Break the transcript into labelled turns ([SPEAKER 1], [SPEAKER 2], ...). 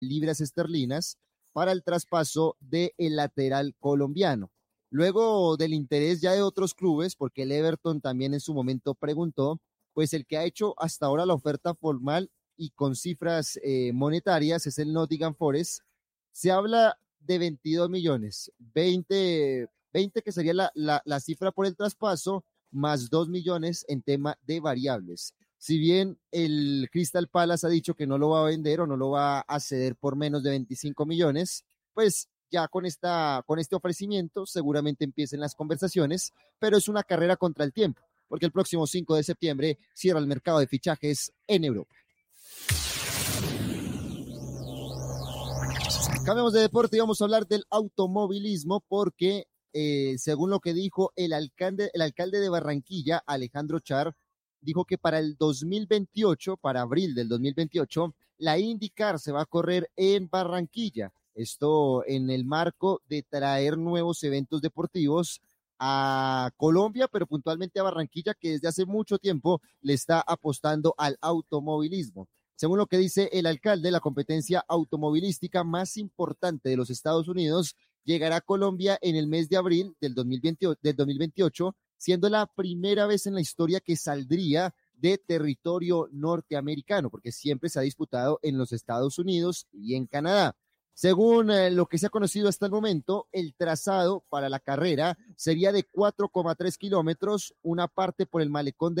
[SPEAKER 1] libras esterlinas para el traspaso del lateral colombiano. Luego del interés ya de otros clubes, porque el Everton también en su momento preguntó, pues el que ha hecho hasta ahora la oferta formal y con cifras monetarias es el Nottingham Forest. Se habla de 22 millones, 20 que sería la cifra por el traspaso, más 2 millones en tema de variables. Si bien el Crystal Palace ha dicho que no lo va a vender o no lo va a ceder por menos de 25 millones, pues ya con este ofrecimiento seguramente empiecen las conversaciones, pero es una carrera contra el tiempo, porque el próximo 5 de septiembre cierra el mercado de fichajes en Europa. Cambiamos de deporte y vamos a hablar del automovilismo porque según lo que dijo el alcalde de Barranquilla, Alejandro Char, dijo que para el 2028, para abril del 2028, la IndyCar se va a correr en Barranquilla. Esto en el marco de traer nuevos eventos deportivos a Colombia, pero puntualmente a Barranquilla, que desde hace mucho tiempo le está apostando al automovilismo. Según lo que dice el alcalde, la competencia automovilística más importante de los Estados Unidos llegará a Colombia en el mes de abril del 2028, siendo la primera vez en la historia que saldría de territorio norteamericano, porque siempre se ha disputado en los Estados Unidos y en Canadá. Según lo que se ha conocido hasta el momento, el trazado para la carrera sería de 4,3 kilómetros, una parte por el malecón de